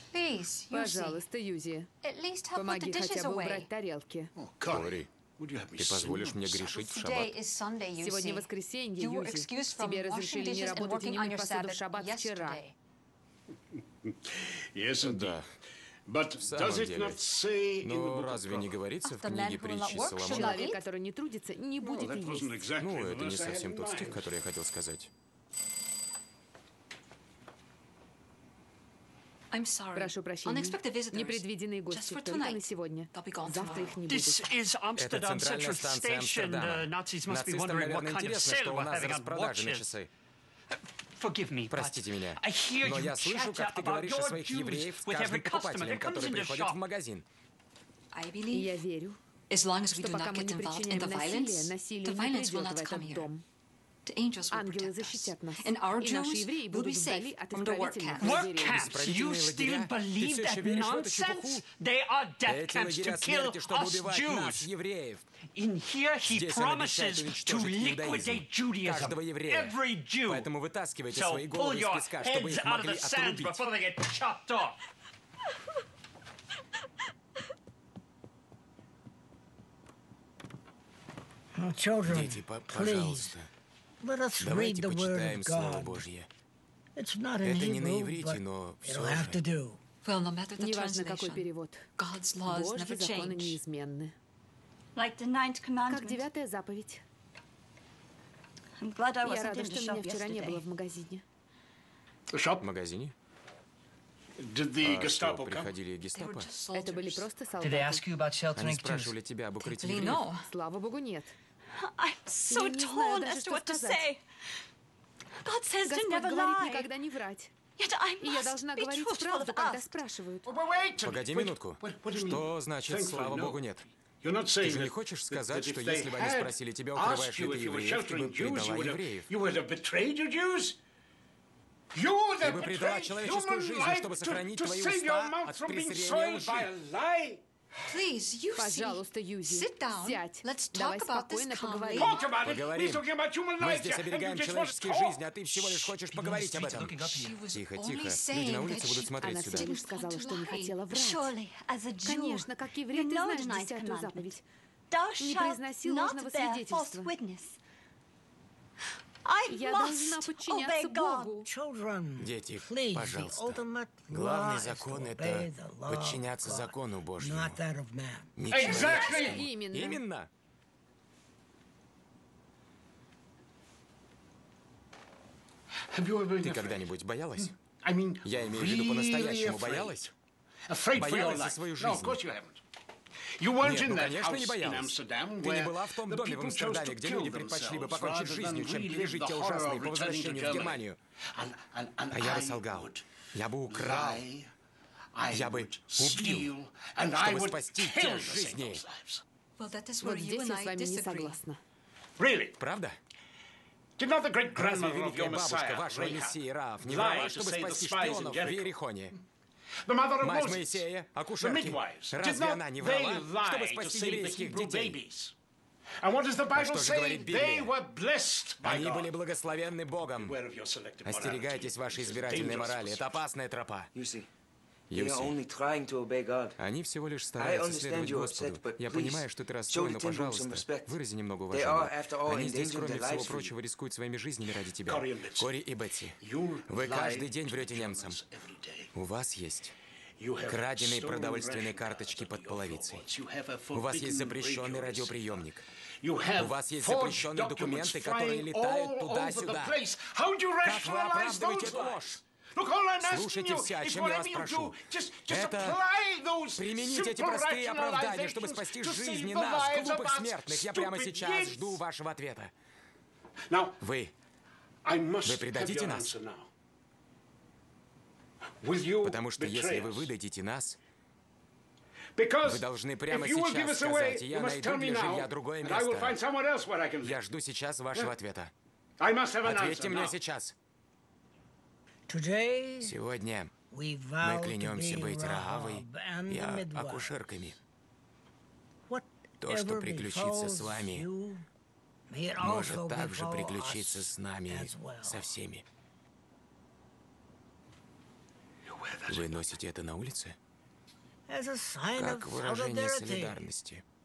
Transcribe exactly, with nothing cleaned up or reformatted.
Please, Yusi. Пожалуйста, Юзи, At least help put the помоги dishes хотя бы away. убрать тарелки. Кори, ты позволишь мне грешить в шаббат? Today is Sunday, Yusi. Сегодня воскресенье, You were Юзи. excused from Тебе washing разрешили не dishes and работать и working не on мыть your посуду в Sabbath шаббат вчера. yesterday. Да. But В самом does it деле. not say in the Но book of разве не Proverbs? говорится в Of the книге man who will притчи not work shall not Соломона? Человек, который не трудится, не Well, будет и that wasn't есть. exactly Ну, the это не verse I had совсем in тот стих, mind. который я хотел сказать. I'm sorry. Прошу прощения. Unexpected visitors. Непредвиденные Just гости for только на tonight. сегодня. They'll be gone Завтра их не This будет. is Это Amsterdam центральная Central станция Station. The Амстердама. Nazis must be Нацистам, wondering what наверное, kind of интересно, sale что у we're нас having on распродажи на watches. часы. Forgive me, Простите but меня. I hear Но you я слышу, chatter как ты about говоришь о your своих Jews евреев с with every каждым customer покупателем, that comes который in the приходит в shop. магазин. I И believe, я верю, as long as we что do пока not мы get не involved in причиним the насилие, violence, насилие the не violence will придет в not come этот here. дом. The angels will Ангелы protect защитят us. нас. And our И наши Jews евреи will be будут вдали safe от from the work исправительных camps. Work лагерей. camps? You Исправительные still лагеря? Ты believe все that еще веришь в эту чепуху? nonsense? They are death Эти camps лагеря to kill смерти, чтобы us убивать нас, Jews. евреев. In here, he Здесь он обещает promises to уничтожить иудаизм, liquidate Judaism. каждого еврея. Every Jew. Поэтому вытаскивайте So свои pull головы из your песка, чтобы heads их out of могли the sand отрубить. before they get chopped off. Oh, children, Дети, по- please, пожалуйста, let us read давайте the Word почитаем of Слово God. Божье. It's not in Это не на Hebrew, иврите, but но все it'll have to же. do. Well, no matter the Неважно, какой translation, перевод. God's laws Божьи never законы change. неизменны. Like the ninth Как commandment. девятая заповедь. I'm glad I Я wasn't рада, in что the меня shop вчера не было yesterday. в магазине. The В shop? магазине? Did the А что, Gestapo come? приходили They were гестапо? just Это были soldiers. просто Did they солдаты. ask you about Они sheltering спрашивали Jews? тебя об укрытии Thankfully, евреев? no. Слава богу, нет. I'm so Я не знаю torn даже, as to что what to сказать. say. God says to Господь never говорит lie. никогда не врать. Yet I И я must должна be говорить truthful правду, if когда asked. спрашивают. Wait, wait, Погоди wait, минутку. what- what do you mean? Что значит, Thankfully, слава no. богу, нет? You're not Ты saying же не that- хочешь that- сказать, that что if they если бы они had спросили тебя, asked укрываешь you ли ты if you were евреев, ты бы sheltering Jews, предала you would have- евреев? you would have betrayed your Jews? You would Ты have бы предала betrayed человеческую human жизнь, life чтобы to- сохранить to твои save your уста mouth от from being презрения soiled by лжи. a lie? Please, you Пожалуйста, Юзи, sit down. сядь. Let's Давай talk about this спокойно calmly. поговорим. Talk about it. Поговорим. We're talking about human Мы life здесь here, and оберегаем you just want to человеческие talk. жизни, а ты всего лишь хочешь поговорить об этом. She was Тихо, only тихо. Люди saying на that улице будут she- смотреть Она сюда. всего лишь сказала, что не хотела врать. Surely, as a Jew, Конечно, как еврей, you ты know знаешь the ninth десятую commandment. заповедь. Thou Не shalt произноси ложного not bear false свидетельства. witness. I Я должна must подчиняться obey God. Богу. Children, Дети, please, the пожалуйста. ultimate Главный law is to закон — obey это the law of подчиняться God, закону Божьему. not that of man. Не Exactly. человеческому. Именно. Именно. Have you ever been Ты afraid? когда-нибудь боялась? I mean, Я имею в виду really по-настоящему afraid. боялась? Afraid for your Боялась за life. свою No, of жизнь. course you haven't. You weren't Нет, in ну, that конечно, не house in боялась. Amsterdam, Ты не where была в том the доме в people chose Амстердаме, to где kill люди предпочли бы themselves покончить с rather жизнью, than чем relive пережить the те horror ужасные of по returning to возвращению в Germany. Германию. And- and- and А я бы I солгал. would Я бы украл, lie, I Я бы would убил, steal, and I чтобы would спасти kill те to save жизни. those lives. Well, that is Вот where you здесь and я I с вами не disagree. согласна. Really? Правда? Did not the great Разве grandmother of великая your бабушка Messiah, вашего Rahab, Мессии Раав не lie врала, to чтобы save the спасти spies in шпионов в Jericho? Иерихоне? The mother of Мать Moses, Моисея, the акушерки, midwives, did разве not она не they врала, чтобы lie to спасти save the еврейских Hebrew детей? babies? And what does the Bible что же say? говорит Библия? They were blessed by Они были God. благословенны Богом. Beware of your selective Остерегайтесь morality. вашей It's a избирательной dangerous морали. Это pursuit. опасная тропа. You see, they are Юси, only trying to obey God. они всего лишь I стараются understand следовать you're Господу. upset, but Я please, понимаю, что ты show расстроен, the но, Tim Books some пожалуйста, respect. вырази немного They are, уважения. after all, Они здесь, endangering кроме their всего lives for прочего, you. рискуют своими жизнями ради тебя. Кори и Бетси. Кори и Бетси, You вы lie каждый день to врете Germans немцам. every day. У вас есть You have краденые stolen продовольственные ration карточки cards под on your половицей. floorboards. You have a У вас есть forbidden запрещенный radio радиоприемник. You have У вас есть forged запрещенные документы, documents которые flying летают all over туда-сюда. the place. How do you Как вы rationalize оправдываете those эту lies? ложь? Look, all I'm asking Слушайте you все, о is чем я вас whatever you прошу. do, just, just Это apply those примените эти simple простые оправдания, чтобы rationalizations спасти to жизни save the нас, lives of глупых us смертных. Я прямо stupid сейчас kids. жду вашего ответа. Now, Вы, I must Вы have предадите your нас? answer now. Will you потому что если betray вы us? выдадите нас, Because вы должны прямо if you will give сейчас us away, сказать, и you я must найду tell me для now, жилья другое and I will find место. somewhere else where I can Я live. жду сейчас вашего ответа. I must have an Ответьте answer мне now. сейчас. Today, Сегодня we мы vow to клянемся be быть Раавой Rahab and и the а- midwife. акушерками. То, Whatever что приключится с befalls вами, you, may it может also также befall приключиться us с нами, as well. со всеми. Вы носите это на улице? As a sign Как of выражение solidarity. солидарности.